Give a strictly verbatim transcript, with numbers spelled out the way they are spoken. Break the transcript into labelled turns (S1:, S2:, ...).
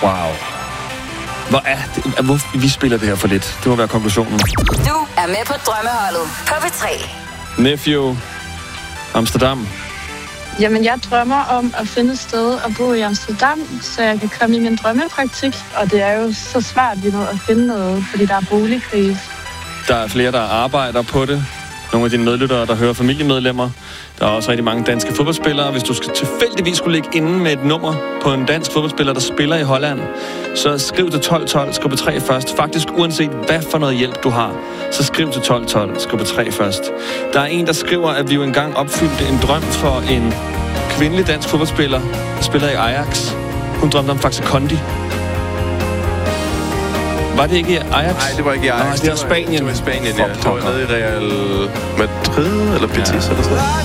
S1: Wow. Hvor er det? Hvor, vi spiller det her for lidt. Det må være konklusionen.
S2: Du er med på drømmeholdet på P tre.
S1: Nephew, Amsterdam.
S3: Jamen, jeg drømmer om at finde et sted at bo i Amsterdam, så jeg kan komme i min drømmepraktik. Og det er jo så svært lige nu at finde noget, fordi der er boligkrise.
S1: Der er flere, der arbejder på det. Nogle af dine medlyttere, der hører familiemedlemmer. Der er også rigtig mange danske fodboldspillere. Hvis du skal tilfældigvis skulle ligge inde med et nummer på en dansk fodboldspiller, der spiller i Holland, så skriv til tolv tolv, skriv på tre først. Faktisk uanset hvad for noget hjælp du har, så skriv til tolv tolv, skriv på tre først. Der er en, der skriver, at vi jo engang opfyldte en drøm for en kvindelig dansk fodboldspiller, der spiller i Ajax. Hun drømte om Faxe Kondi. Var det ikke i Ajax?
S4: Nej, det var ikke i Ajax.
S1: Nej, det var Spanien.
S4: Det var i Spanien, ja. Det var nede i Real Madrid, eller Betis, ja. Eller sådan noget.